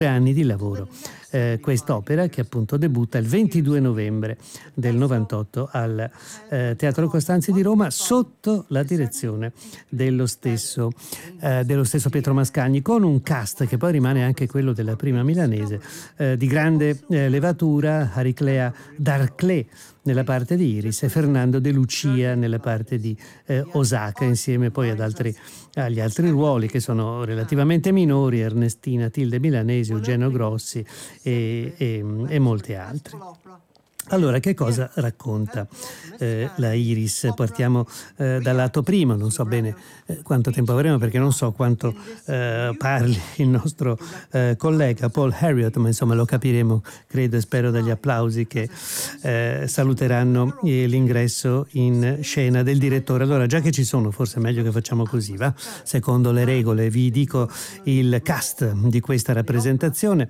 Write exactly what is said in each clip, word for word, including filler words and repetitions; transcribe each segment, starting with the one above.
anni di lavoro. Eh, quest'opera che appunto debutta il ventidue novembre del novantotto al eh, Teatro Costanzi di Roma sotto la direzione dello stesso, eh, dello stesso Pietro Mascagni, con un cast che poi rimane anche quello della prima milanese, eh, di grande eh, levatura: Ariclea Darclé nella parte di Iris e Fernando De Lucia nella parte di eh, Osaka, insieme poi ad altri, agli altri ruoli che sono relativamente minori: Ernestina Tilde Milanesi, Eugenio Grossi e, e, e molti altri. Allora, che cosa racconta eh, la Iris? Partiamo eh, dal lato primo. Non so bene eh, quanto tempo avremo, perché non so quanto eh, parli il nostro eh, collega Paul Heriot, ma insomma lo capiremo, credo e spero, dagli applausi che eh, saluteranno eh, l'ingresso in scena del direttore. Allora, già che ci sono, forse è meglio che facciamo così, va? Secondo le regole vi dico il cast di questa rappresentazione.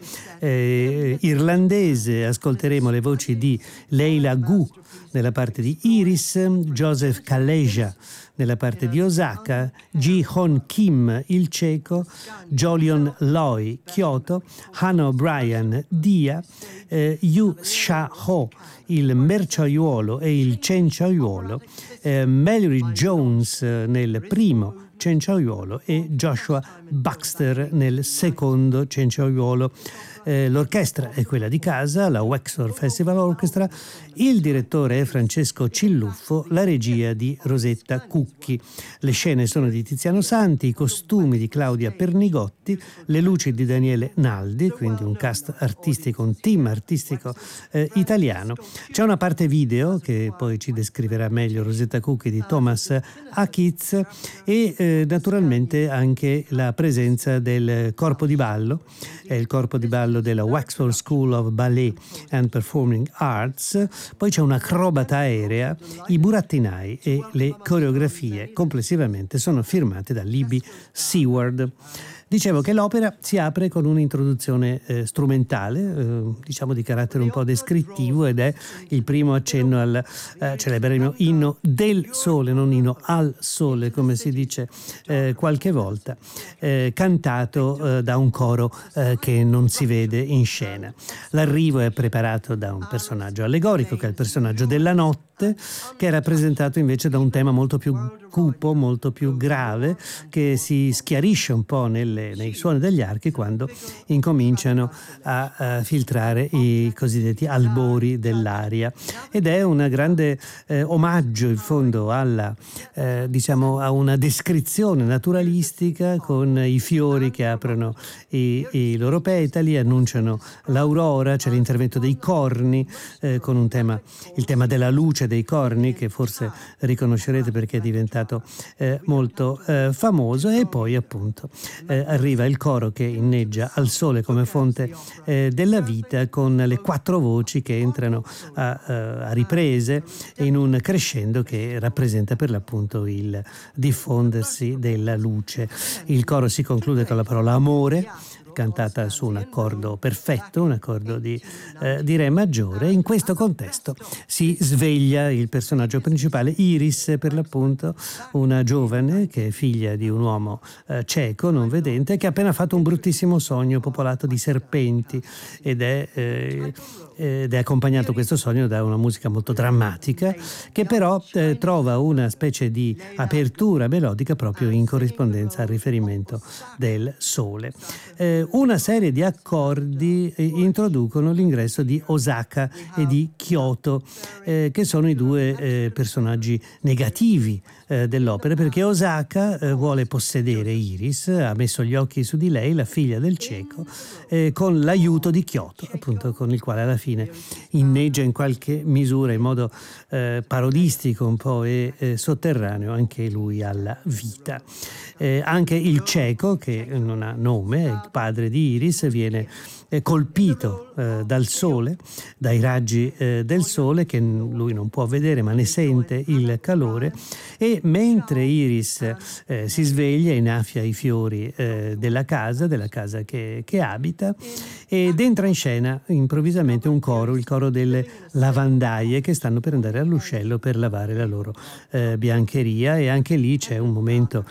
Eh, irlandese, ascolteremo le voci di Leila Gu nella parte di Iris, Joseph Kaleja nella parte di Osaka, Ji-Hon Kim, il ceco, Jolion Loy, Kyoto, Hannah O'Brien, Dia, eh, Yu Sha-ho, il merciaiuolo e il cenciaiuolo, eh, Mallory Jones nel primo cenciaiuolo e Joshua Baxter nel secondo cenciaiuolo. Eh, l'orchestra è quella di casa, la Wexford Festival Orchestra. Il direttore è Francesco Cilluffo, la regia di Rosetta Cucchi. Le scene sono di Tiziano Santi, i costumi di Claudia Pernigotti, le luci di Daniele Naldi, quindi un cast artistico, un team artistico eh, italiano. C'è una parte video che poi ci descriverà meglio Rosetta Cucchi, di Thomas Akitz, e eh, naturalmente anche la presenza del corpo di ballo, è il corpo di ballo della Wexford School of Ballet and Performing Arts. Poi c'è un'acrobata aerea, i burattinai e le coreografie complessivamente sono firmate da Libby Seward. Dicevo che l'opera si apre con un'introduzione eh, strumentale, eh, diciamo di carattere un po' descrittivo, ed è il primo accenno al eh, celeberrimo inno del sole, non inno al sole, come si dice eh, qualche volta, eh, cantato eh, da un coro eh, che non si vede in scena. L'arrivo è preparato da un personaggio allegorico, che è il personaggio della notte, che è rappresentato invece da un tema molto più cupo, molto più grave, che si schiarisce un po' nelle, nei suoni degli archi quando incominciano a, a filtrare i cosiddetti albori dell'aria, ed è un grande eh, omaggio in fondo alla eh, diciamo a una descrizione naturalistica, con i fiori che aprono i, i loro petali, annunciano l'aurora. C'è l'intervento dei corni eh, con un tema, il tema della luce dei corni, che forse riconoscerete perché è diventato eh, molto eh, famoso, e poi appunto eh, arriva il coro che inneggia al sole come fonte eh, della vita, con le quattro voci che entrano a, a riprese in un crescendo che rappresenta per l'appunto il diffondersi della luce. Il coro si conclude con la parola amore, cantata su un accordo perfetto, un accordo di, eh, di re maggiore. In questo contesto si sveglia il personaggio principale, Iris, per l'appunto una giovane che è figlia di un uomo eh, cieco, non vedente, che ha appena fatto un bruttissimo sogno popolato di serpenti, ed è, eh, ed è accompagnato questo sogno da una musica molto drammatica, che però eh, trova una specie di apertura melodica proprio in corrispondenza al riferimento del sole. Eh, Una serie di accordi eh, introducono l'ingresso di Osaka e di Kyoto, eh, che sono i due eh, personaggi negativi eh, dell'opera, perché Osaka eh, vuole possedere Iris, ha messo gli occhi su di lei, la figlia del cieco, eh, con l'aiuto di Kyoto, appunto, con il quale alla fine inneggia in qualche misura, in modo eh, parodistico un po' e eh, sotterraneo, anche lui alla vita. Eh, anche il cieco, che non ha nome, è il padre di Iris, viene eh, colpito eh, dal sole, dai raggi eh, del sole, che lui non può vedere ma ne sente il calore, e mentre Iris eh, si sveglia innaffia i fiori eh, della casa, della casa che, che abita, ed entra in scena improvvisamente un coro, il coro delle lavandaie, che stanno per andare all'uscello per lavare la loro eh, biancheria, e anche lì c'è un momento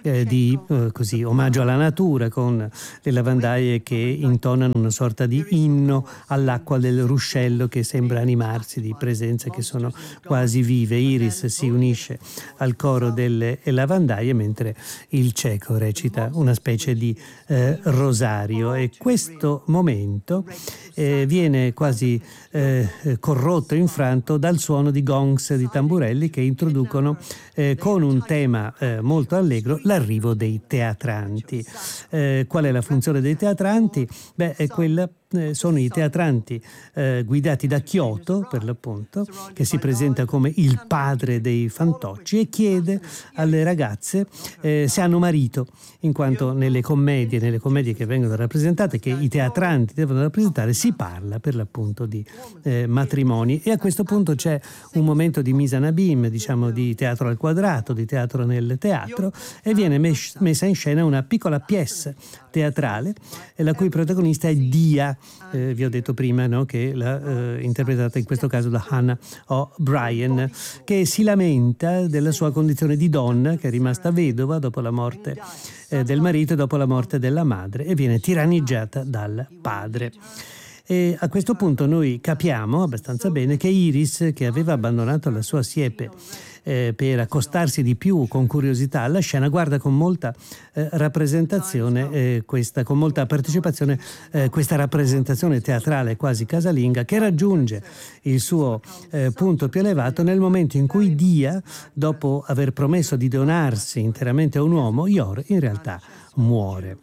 eh, di eh, così, omaggio alla natura, con le lavandaie che intonano una sorta di inno all'acqua del ruscello che sembra animarsi di presenze che sono quasi vive. Iris si unisce al coro delle lavandaie mentre il cieco recita una specie di eh, rosario, e questo momento eh, viene quasi eh, corrotto, infranto dal suono di gongs, di tamburelli che introducono eh, con un tema eh, molto allegro l'arrivo dei teatranti. Eh, qual è la funzione dei teatranti? Beh, è quella eh, sono i teatranti eh, guidati da Kyoto, per l'appunto, che si presenta come il padre dei fantocci e chiede alle ragazze eh, se hanno marito, in quanto nelle commedie, nelle commedie che vengono rappresentate, che i teatranti devono rappresentare, si parla per l'appunto di eh, matrimoni, e a questo punto c'è un momento di mise en abîme, diciamo di teatro al quadrato, di teatro nel teatro, e viene mes- messa in scena una piccola pièce teatrale la cui protagonista è Dia. Eh, vi ho detto prima, no, che l'ha eh, interpretata in questo caso da Hannah O'Brien, che si lamenta della sua condizione di donna, che è rimasta vedova dopo la morte eh, del marito e dopo la morte della madre, e viene tiranneggiata dal padre. E a questo punto noi capiamo abbastanza bene che Iris, che aveva abbandonato la sua siepe eh, per accostarsi di più con curiosità alla scena, guarda con molta eh, rappresentazione, eh, questa, con molta partecipazione, eh, questa rappresentazione teatrale quasi casalinga, che raggiunge il suo eh, punto più elevato nel momento in cui Dia, dopo aver promesso di donarsi interamente a un uomo, Yor in realtà muore.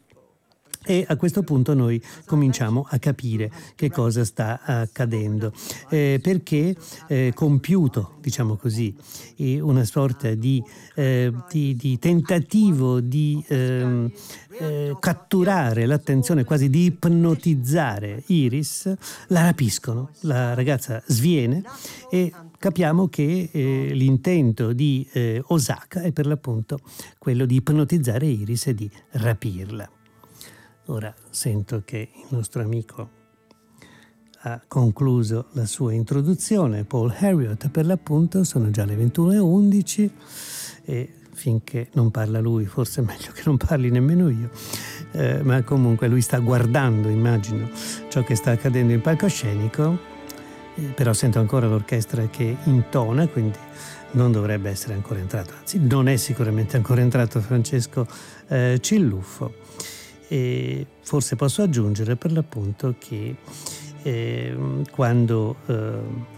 E a questo punto noi cominciamo a capire che cosa sta accadendo, eh, perché eh, compiuto, diciamo così, una sorta di, eh, di, di tentativo di eh, eh, catturare l'attenzione, quasi di ipnotizzare Iris, la rapiscono, la ragazza sviene e capiamo che eh, l'intento di eh, Osaka è per l'appunto quello di ipnotizzare Iris e di rapirla. Ora sento che il nostro amico ha concluso la sua introduzione, Paul Heriot per l'appunto, sono già le ventuno e undici e finché non parla lui forse è meglio che non parli nemmeno io, eh, ma comunque lui sta guardando, immagino, ciò che sta accadendo in palcoscenico, eh, però sento ancora l'orchestra che intona, quindi non dovrebbe essere ancora entrato, anzi non è sicuramente ancora entrato Francesco eh, Cilluffo. E forse posso aggiungere per l'appunto che eh, quando eh,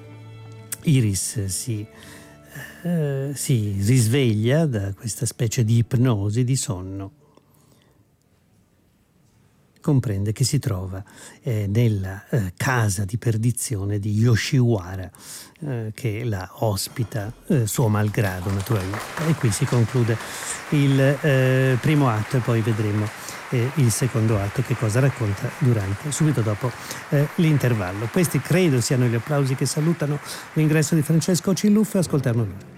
Iris si, eh, si risveglia da questa specie di ipnosi, di sonno, comprende che si trova eh, nella eh, casa di perdizione di Yoshiwara, eh, che la ospita eh, suo malgrado naturalmente. E qui si conclude il eh, primo atto e poi vedremo eh, il secondo atto che cosa racconta durante, subito dopo eh, l'intervallo. Questi credo siano gli applausi che salutano l'ingresso di Francesco Cilluffo, e ascoltiamo lui.